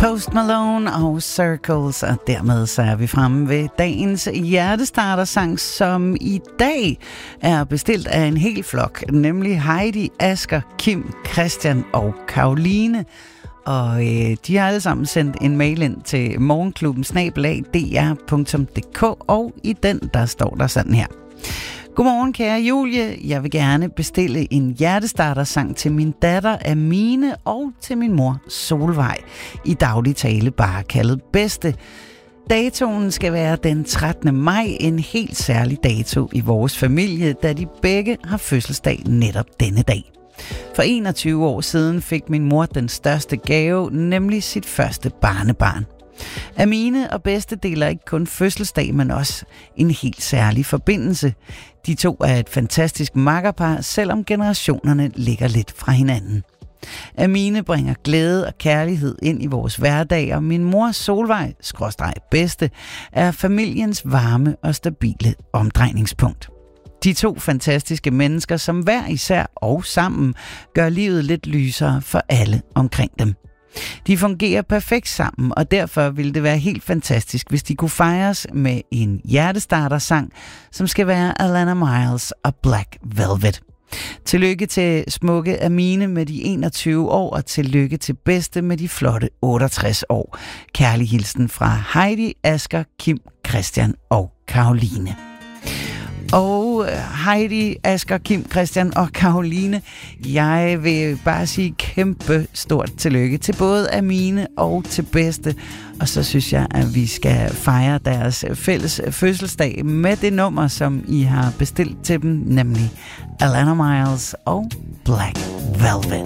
Post Malone og Circles, og dermed så er vi fremme ved dagens hjertestartersang, som i dag er bestilt af en hel flok, nemlig Heidi, Asger, Kim, Christian og Karoline. Og de har alle sammen sendt en mail ind til morgenklubben@dr.dk, og i den der står der sådan her. Godmorgen, kære Julie. Jeg vil gerne bestille en hjertestartersang til min datter Amine og til min mor Solvej. I daglig tale bare kaldet bedste. Datoen skal være den 13. maj, en helt særlig dato i vores familie, da de begge har fødselsdag netop denne dag. For 21 år siden fik min mor den største gave, nemlig sit første barnebarn. Amine og bedste deler ikke kun fødselsdag, men også en helt særlig forbindelse. De to er et fantastisk makkerpar, selvom generationerne ligger lidt fra hinanden. Amine bringer glæde og kærlighed ind i vores hverdag, og min mor Solvej, /bedste, er familiens varme og stabile omdrejningspunkt. De to fantastiske mennesker, som hver især og sammen gør livet lidt lysere for alle omkring dem. De fungerer perfekt sammen, og derfor ville det være helt fantastisk, hvis de kunne fejres med en hjertestartersang, som skal være Alannah Myles og Black Velvet. Tillykke til smukke Amine med de 21 år, og tillykke til bedste med de flotte 68 år. Kærlig hilsen fra Heidi, Asger, Kim, Christian og Karoline. Og Heidi, Asger, Kim, Christian og Karoline, jeg vil bare sige kæmpe stort tillykke til både Amine og til bedste. Og så synes jeg, at vi skal fejre deres fælles fødselsdag med det nummer, som I har bestilt til dem, nemlig Alannah Myles og Black Velvet.